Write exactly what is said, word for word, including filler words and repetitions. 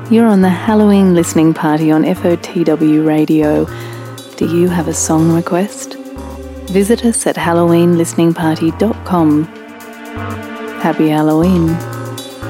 You're on the Halloween listening party on F O T W Radio. Do you have a song request? Visit us at halloween listening party dot com. Happy Halloween.